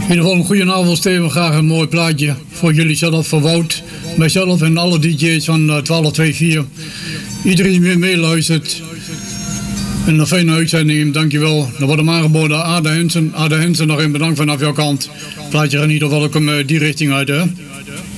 In ieder geval een goede avond, Steven. Graag een mooi plaatje voor jullie zelf, voor Wout, mijzelf en alle DJ's van 1224. Iedereen die weer meeluistert. En een fijne uitzending, dankjewel. Dan wordt hem aangeboden Ada Hensen. Ada Hensen, nog een bedankt vanaf jouw kant. Plaatje gaat niet of welkom die richting uit, hè.